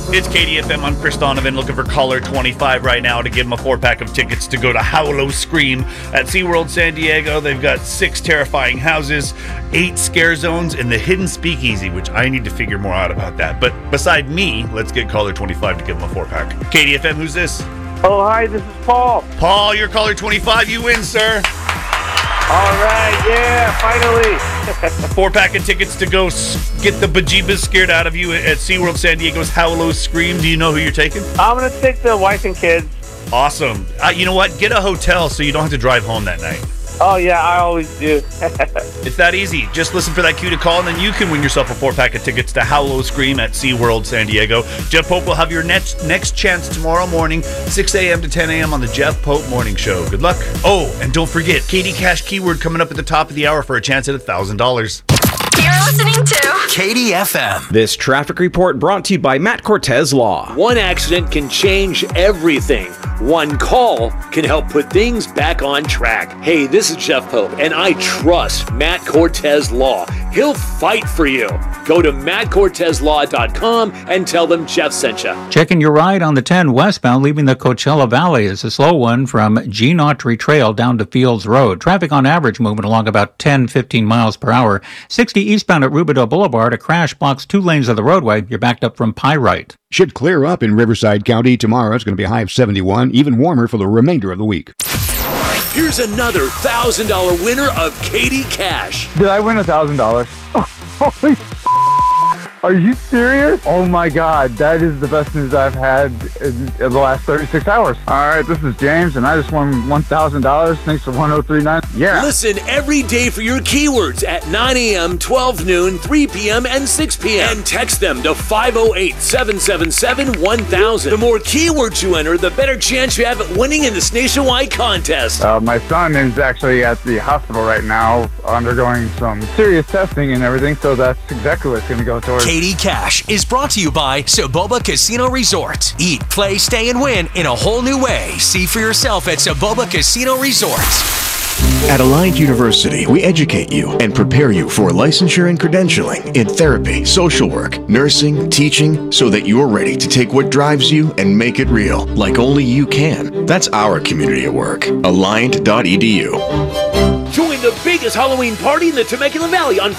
It's KDFM. I'm Chris Donovan, looking for caller 25 right now to give him a 4-pack of tickets to go to Howlo Scream at SeaWorld San Diego. They've got 6 terrifying houses, 8 scare zones, and the hidden speakeasy, which I need to figure more out about that. But beside me, let's get caller 25 to give him a 4-pack. KDFM, who's this? Oh, hi, this is Paul. Paul, you're caller 25. You win, sir. All right, yeah, finally. 4-pack of tickets to go get the bejeebas scared out of you at SeaWorld San Diego's Howlo Scream. Do you know who you're taking? I'm going to take the wife and kids. Awesome. You know what? Get a hotel so you don't have to drive home that night. Oh, yeah, I always do. It's that easy. Just listen for that cue to call, and then you can win yourself a 4-pack of tickets to Howlo Scream at SeaWorld San Diego. Jeff Pope will have your next chance tomorrow morning, 6 a.m. to 10 a.m. on the Jeff Pope Morning Show. Good luck. Oh, and don't forget, KD Cash keyword coming up at the top of the hour for a chance at $1,000. You're listening to KDFM. This traffic report brought to you by Matt Cortez Law. One accident can change everything. One call can help put things back on track. Hey, this is Jeff Pope, and I trust Matt Cortez Law. He'll fight for you. Go to mattcortezlaw.com and tell them Jeff sent you. Checking your ride on the 10 westbound, leaving the Coachella Valley is a slow one from Gene Autry Trail down to Fields Road. Traffic on average moving along about 10-15 miles per hour. 60 eastbound at Rubidoux Boulevard, a crash blocks 2 lanes of the roadway. You're backed up from Pyrite. Should clear up in Riverside County tomorrow. It's going to be a high of 71, even warmer for the remainder of the week. Here's another $1,000 winner of Katie Cash. Did I win $1,000? Holy are you serious? Oh my God, that is the best news I've had in the last 36 hours. All right, this is James, and I just won $1,000 thanks to 1039. Yeah. Listen every day for your keywords at 9 a.m., 12 noon, 3 p.m., and 6 p.m. And text them to 508-777-1000. The more keywords you enter, the better chance you have at winning in this nationwide contest. My son is actually at the hospital right now undergoing some serious testing and everything, so that's exactly what it's going to go towards. Katie Cash is brought to you by Soboba Casino Resort. Eat, play, stay, and win in a whole new way. See for yourself at Soboba Casino Resort. At Alliant University, we educate you and prepare you for licensure and credentialing in therapy, social work, nursing, teaching, so that you're ready to take what drives you and make it real, like only you can. That's our community at work. Alliant.edu. Join the biggest Halloween party in the Temecula Valley on